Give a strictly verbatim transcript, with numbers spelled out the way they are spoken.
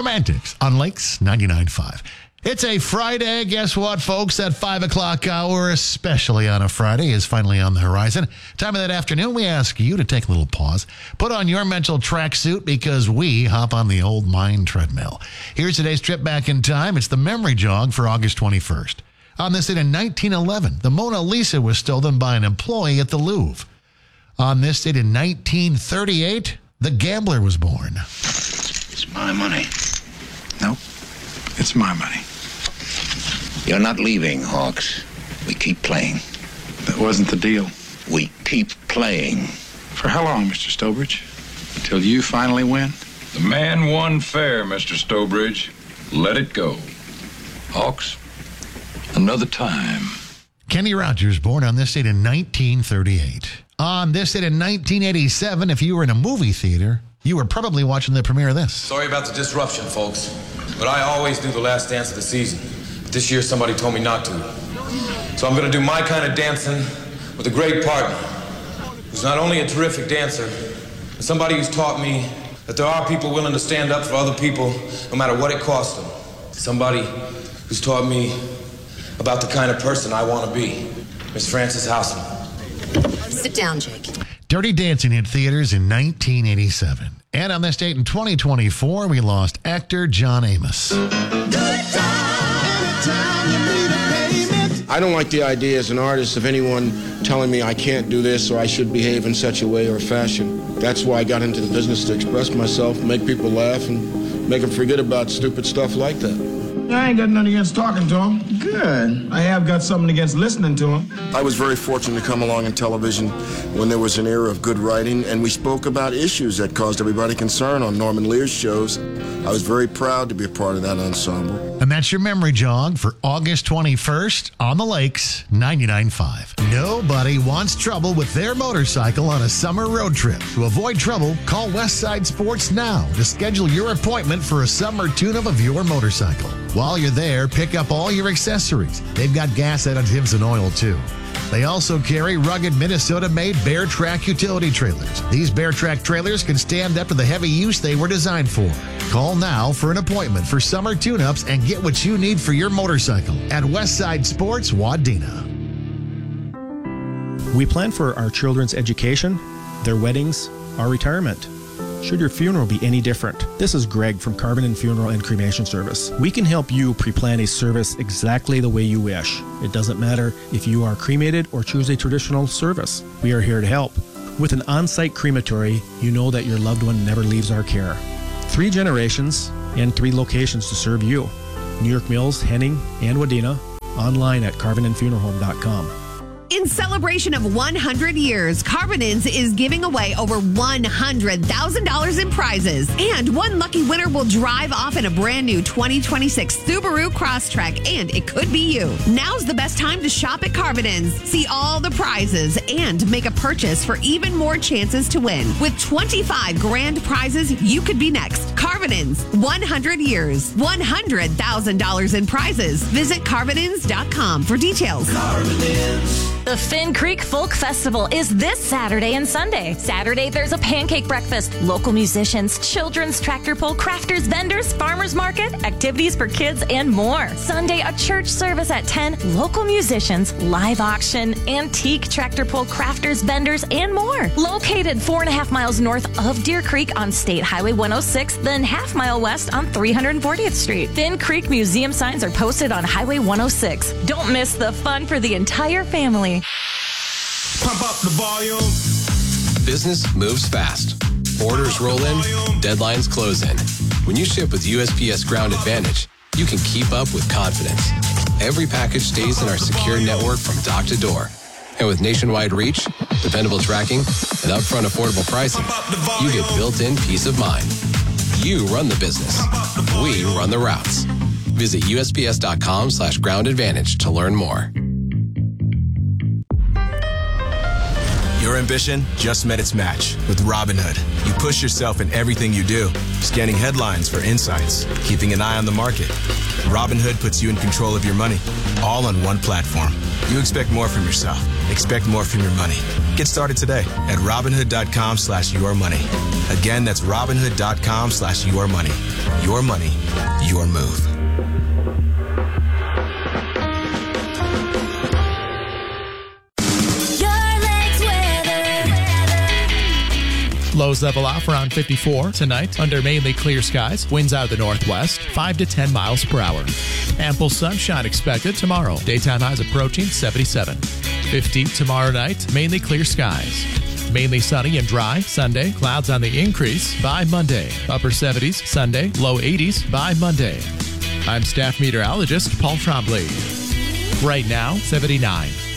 Romantics on Lakes ninety-nine point five. It's a Friday. Guess what, folks? That five o'clock hour, especially on a Friday, is finally on the horizon. Time of that afternoon, we ask you to take a little pause. Put on your mental tracksuit because we hop on the old mind treadmill. Here's today's trip back in time. It's the memory jog for August twenty-first. On this date in nineteen eleven, the Mona Lisa was stolen by an employee at the Louvre. On this date in nineteen thirty-eight, the Gambler was born. It's my money. Nope, it's my money. You're not leaving, Hawks. We keep playing. That wasn't the deal. We keep playing. For how long, Mister Stobridge? Until you finally win? The man won fair, Mister Stobridge. Let it go. Hawks, another time. Kenny Rogers, born on this date in nineteen thirty-eight. On this date in nineteen eighty-seven, if you were in a movie theater, you were probably watching the premiere of this. Sorry about the disruption, folks, but I always do the last dance of the season. But this year, somebody told me not to. So I'm going to do my kind of dancing with a great partner who's not only a terrific dancer, but somebody who's taught me that there are people willing to stand up for other people no matter what it costs them. Somebody who's taught me about the kind of person I want to be. Miss Frances Houseman. Sit down, Jake. Dirty Dancing hit theaters in nineteen eighty-seven. And on this date in twenty twenty-four, we lost actor John Amos. I don't like the idea as an artist of anyone telling me I can't do this or I should behave in such a way or fashion. That's why I got into the business, to express myself, make people laugh, and make them forget about stupid stuff like that. I ain't got nothing against talking to him. Good. I have got something against listening to him. I was very fortunate to come along in television when there was an era of good writing, and we spoke about issues that caused everybody concern on Norman Lear's shows. I was very proud to be a part of that ensemble. And that's your memory jog for August twenty-first on the Lakes ninety-nine point five. Nobody wants trouble with their motorcycle on a summer road trip. To avoid trouble, call Westside Sports now to schedule your appointment for a summer tune-up of your motorcycle. While you're there, pick up all your accessories. They've got gas additives and oil, too. They also carry rugged Minnesota-made Bear Track utility trailers. These Bear Track trailers can stand up to the heavy use they were designed for. Call now for an appointment for summer tune-ups and get what you need for your motorcycle at Westside Sports, Wadena. We plan for our children's education, their weddings, our retirement. Should your funeral be any different? This is Greg from Carbon Funeral and Cremation Service. We can help you pre-plan a service exactly the way you wish. It doesn't matter if you are cremated or choose a traditional service. We are here to help. With an on-site crematory, you know that your loved one never leaves our care. Three generations and three locations to serve you. New York Mills, Henning, and Wadena. Online at carvin and funeral home dot com. In celebration of one hundred years, Carbonins is giving away over one hundred thousand dollars in prizes. And one lucky winner will drive off in a brand new twenty twenty-six Subaru Crosstrek, and it could be you. Now's the best time to shop at Carbonins. See all the prizes and make a purchase for even more chances to win. With twenty-five grand prizes, you could be next. Carbonins, one hundred years, one hundred thousand dollars in prizes. Visit carbonins dot com for details. Carbonins. The Finn Creek Folk Festival is this Saturday and Sunday. Saturday, there's a pancake breakfast, local musicians, children's tractor pull, crafters, vendors, farmers market, activities for kids, and more. Sunday, a church service at ten, local musicians, live auction, antique tractor pull, crafters, vendors, and more. Located four and a half miles north of Deer Creek on State Highway one oh six, then half mile west on three hundred fortieth Street. Finn Creek Museum signs are posted on Highway one oh six. Don't miss the fun for the entire family. Pump up the volume. Business moves fast. Orders roll in, deadlines close in. When you ship with U S P S Ground Advantage, you can keep up with confidence. Every package stays in our secure network from dock to door. And with nationwide reach, dependable tracking, and upfront affordable pricing, you get built-in peace of mind. You run the business. We run the routes. Visit U S P S dot com slash ground advantage to learn more. Your ambition just met its match with Robinhood. You push yourself in everything you do, scanning headlines for insights, keeping an eye on the market. Robinhood puts you in control of your money, all on one platform. You expect more from yourself. Expect more from your money. Get started today at Robinhood.com slash your money. Again, that's Robinhood.com slash your money. Your money, your move. Lows level off around fifty-four tonight under mainly clear skies. Winds out of the northwest, five to ten miles per hour. Ample sunshine expected tomorrow. Daytime highs approaching seventy-seven. fifty tomorrow night, mainly clear skies. Mainly sunny and dry Sunday. Clouds on the increase by Monday. Upper seventies Sunday, low eighties by Monday. I'm staff meteorologist Paul Trombley. Right now, seventy-nine.